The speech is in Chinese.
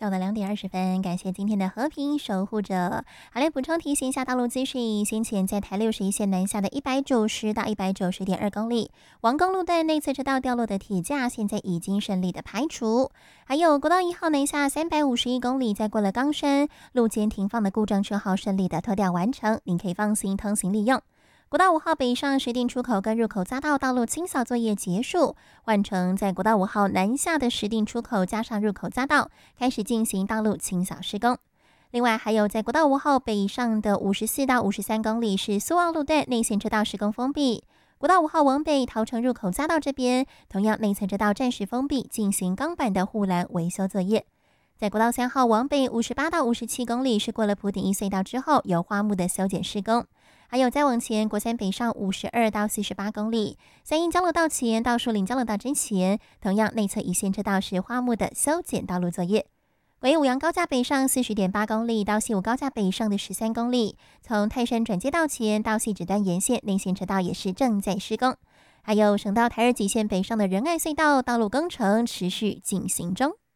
下午的2点20分，感谢今天的和平守护者。好嘞，补充提醒一下道路资讯，先前在台61线南下的190到190.2公里，王公路段内侧车道掉落的铁架，现在已经顺利的排除。还有国道1号南下351公里，在过了冈山路肩停放的故障车号顺利的脱掉完成，您可以放心通行利用。国道5号北上石碇出口跟入口匝道道路清扫作业结束，换成在国道5号南下的石碇出口加上入口匝道开始进行道路清扫施工。另外还有在国道5号北上的54到53公里是苏澳路段内线车道施工封闭，国道5号往北桃城入口匝道这边同样内侧车道暂时封闭，进行钢板的护栏维修作业。在国道3号往北58到57公里是过了埔顶一隧道之后有花木的修剪施工。还有再往前国三北上52到48公里，三义交流道前到树林交流道之前，同样内侧一线车道是花木的修剪道路作业。为五杨高架北上40.8公里到西武高架北上的13公里，从泰山转接道前到汐止端沿线内线车道也是正在施工。还有省道台2极线北上的仁爱隧道道路工程持续进行中。